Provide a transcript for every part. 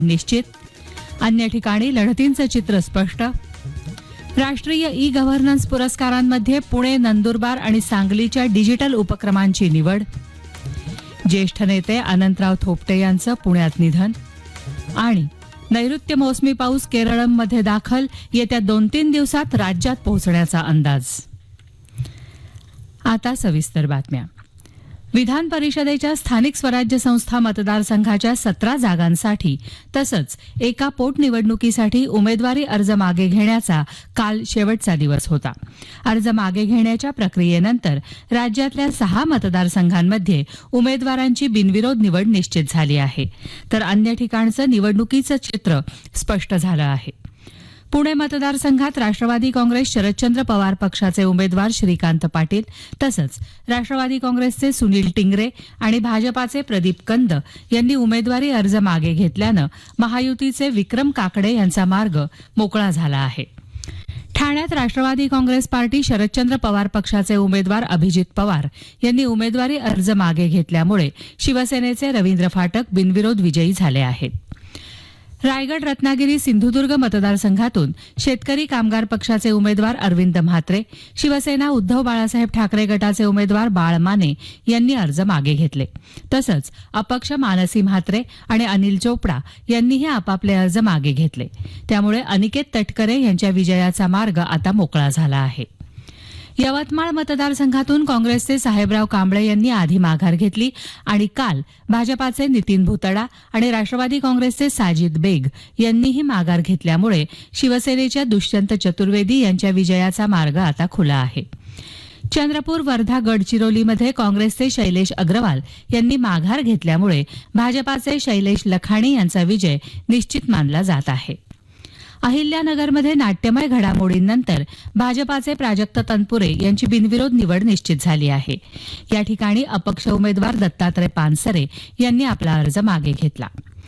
निश्चित. अन्य ठिकाणी लढतींचं चित्र स्पष्ट. राष्ट्रीय ई गव्हर्नन्स पुरस्कारांमध्ये पुणे, नंदुरबार आणि सांगलीच्या डिजिटल उपक्रमांची निवड. ज्येष्ठ नेते अनंतराव थोपटे यांचं पुण्यात निधन. आणि नैऋत्य मोसमी पाऊस केरळमध्ये दाखल, येत्या 2-3 दिवसात राज्यात पोहोचण्याचा अंदाज. आता सविस्तर बातम्या. विधान परिषदेच्या स्थानिक स्वराज्य संस्था मतदारसंघाच्या 17 जागांसाठी तसंच एका पोटनिवडणुकीसाठी उमेदवारी अर्ज मागे घेण्याचा काल शेवटचा दिवस होता. अर्ज मागे घेण्याच्या प्रक्रियेनंतर राज्यातल्या 6 मतदारसंघांमध्ये उमेदवारांची बिनविरोध निवड निश्चित झाली आहे, तर अन्य ठिकाणचं निवडणुकीचं चित्र स्पष्ट झालं आहे. पुणे मतदारसंघात राष्ट्रवादी काँग्रेस शरदचंद्र पवार पक्षाचे उमेदवार श्रीकांत पाटील तसंच राष्ट्रवादी काँग्रेसचे सुनील टिंगरे आणि भाजपाचे प्रदीप कंद यांनी उमेदवारी अर्ज मागे घेतल्यानं महायुतीचे विक्रम काकडे यांचा मार्ग मोकळा झाला आहे. ठाण्यात राष्ट्रवादी काँग्रेस पार्टी शरदचंद्र पवार पक्षाचे उमेदवार अभिजित पवार यांनी उमेदवारी अर्ज मागे घेतल्यामुळे शिवसेनेचे रवींद्र फाटक बिनविरोध विजयी झाले आहेत. रायगड, रत्नागिरी, सिंधुदुर्ग मतदारसंघातून शेतकरी कामगार पक्षाचे उमेदवार अरविंद म्हात्रे, शिवसेना उद्धव बाळासाहेब ठाकरे गटाचे उमेदवार बाळ माने यांनी अर्ज मागे घेतले. तसंच अपक्ष मानसी म्हात्रे आणि अनिल चोपडा यांनीही आपापले अर्ज मागे घेतले. त्यामुळे अनिकेत तटकरे यांच्या विजयाचा मार्ग आता मोकळा झाला आहे. यवतमाळ मतदारसंघातून काँग्रेसचे साहेबराव कांबळे यांनी आधी माघार घेतली आणि काल भाजपाचे नितीन भुतडा आणि राष्ट्रवादी काँग्रेसचे साजिद बेग यांनीही माघार घेतल्यामुळे शिवसेनेच्या दुष्यंत चतुर्वेदी यांच्या विजयाचा मार्ग आता खुला आहे. चंद्रपूर, वर्धा, गडचिरोलीमध्ये काँग्रेसचे शैलेश अग्रवाल यांनी माघार घेतल्यामुळे भाजपाचे शैलेश लखाणी यांचा विजय निश्चित मानला जात आहे. अहिल्यानगरमध्ये नाट्यमय घडामोडींनंतर भाजपाचे प्राजक्त तनपुरे यांची बिनविरोध निवड निश्चित झाली आहे. या ठिकाणी अपक्ष उमेदवार दत्तात्रय पानसरे यांनी आपला अर्ज मागे घेतला.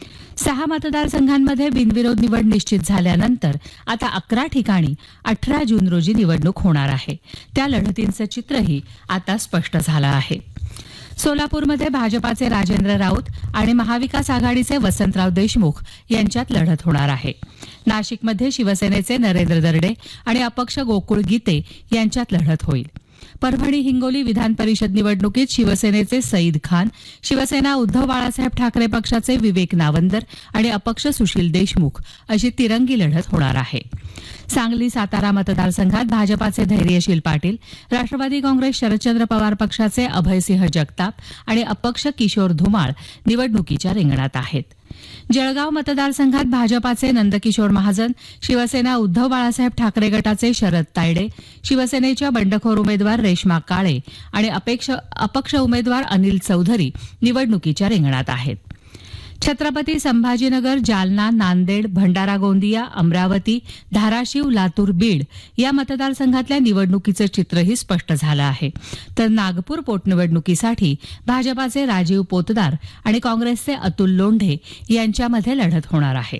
6 मतदारसंघांमध्ये बिनविरोध निवड निश्चित झाल्यानंतर आता 11 ठिकाणी 18 जून रोजी निवडणूक होणार आहे. त्या लढतींचं चित्रही आता स्पष्ट झालं आहे. सोलापूरमध्ये भाजपाचे राजेंद्र राऊत आणि महाविकास आघाडीचे वसंतराव देशमुख यांच्यात लढत होणार आहे. नाशिकमध्ये शिवसेनेचे नरेंद्र दर्डे आणि अपक्ष गोकुळ गीते यांच्यात लढत होईल. परभणी, हिंगोली विधान परिषद निवडणुकीत शिवसेनेचे सईद खान, शिवसेना उद्धव बाळासाहेब ठाकरे पक्षाचे विवेक नावंदर आणि अपक्ष सुशील देशमुख अशी तिरंगी लढत होणार आहे. सांगली, सातारा मतदारसंघात भाजपाचे धैर्यशील पाटील, राष्ट्रवादी काँग्रेस शरदचंद्र पवार पक्षाचे अभयसिंह जगताप आणि अपक्ष किशोर धुमाळ निवडणुकीच्या रिंगणात आहेत. जळगाव मतदारसंघात भाजपाचे नंदकिशोर महाजन, शिवसेना उद्धव बाळासाहेब ठाकरे गटाचे शरद तायडे, शिवसेनेच्या बंडखोर उमेदवार रेश्मा काळे आणि अपक्ष उमेदवार अनिल चौधरी निवडणुकीच्या रिंगणात आहेत. छत्रपती संभाजीनगर, जालना, नांदेड, भंडारा गोंदिया, अमरावती, धाराशिव, लातूर, बीड या मतदारसंघातल्या निवडणुकीचं चित्रही स्पष्ट झालं आहे. तर नागपूर पोटनिवडणुकीसाठी भाजपाचे राजीव पोतदार आणि काँग्रेसचे अतुल लोंढे यांच्यामध्ये लढत होणार आहे.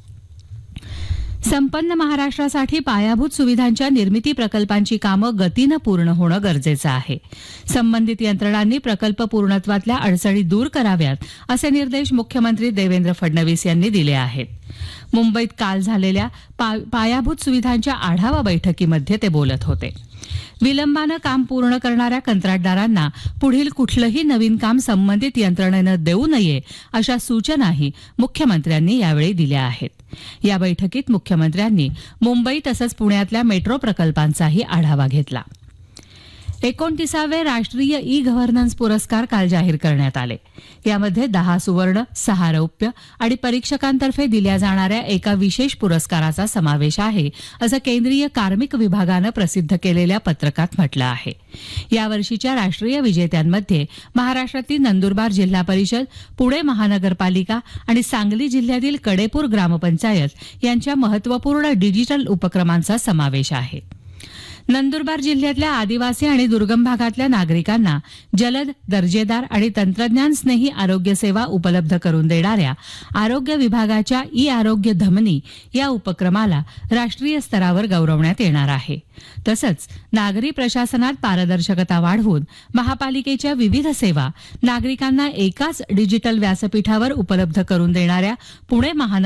संपन्न महाराष्ट्रासाठी पायाभूत सुविधांच्या निर्मिती प्रकल्पांची कामं गतीनं पूर्ण होणं गरजेचं आहे. संबंधित यंत्रणांनी प्रकल्प पूर्णत्वातल्या अडचणी दूर कराव्यात असे निर्देश मुख्यमंत्री देवेंद्र फडणवीस यांनी दिले आहेत. मुंबईत काल झालेल्या पायाभूत सुविधांच्या आढावा बैठकीमध्ये ते बोलत होते. विलंबानं काम पूर्ण करणाऱ्या कंत्राटदारांना पुढील कुठलंही नवीन काम संबंधित यंत्रणेनं देऊ नये अशा सूचनाही मुख्यमंत्र्यांनी यावेळी दिल्या आहेत. या बैठकीत मुख्यमंत्र्यांनी मुंबई तसंच पुण्यातल्या मेट्रो प्रकल्पांचाही आढावा घेतला. 29वे राष्ट्रीय ई गव्हर्नन्स पुरस्कार काल जाहीर करण्यात आले. यामध्ये 10 सुवर्ण, 6 रौप्य आणि परीक्षकांतर्फे दिल्या जाणाऱ्या एका विशेष पुरस्काराचा समावेश आहे, असं केंद्रीय कार्मिक विभागानं प्रसिद्ध केलेल्या पत्रकात म्हटलं आहे. यावर्षीच्या राष्ट्रीय विजेत्यांमध्ये महाराष्ट्रातील नंदुरबार जिल्हा परिषद, पुणे महानगरपालिका आणि सांगली जिल्ह्यातील कडेपूर ग्रामपंचायत यांच्या महत्त्वपूर्ण डिजिटल उपक्रमांचा समावेश आहे. नंदुरबार जिल्ह्यातल्या आदिवासी आणि दुर्गम भागातल्या नागरिकांना जलद दर्जेदार आणि तंत्रज्ञान स्नेही आरोग्य सेवा उपलब्ध करून देणाऱ्या आरोग्य विभागाच्या ई आरोग्य धमनी या उपक्रमाला राष्ट्रीय स्तरावर गौरवण्यात येणार आहे. तसंच नागरी प्रशासनात पारदर्शकता वाढवून महापालिकेच्या विविध सेवा नागरिकांना एकाच डिजिटल व्यासपीठावर उपलब्ध करून देणाऱ्या पुणे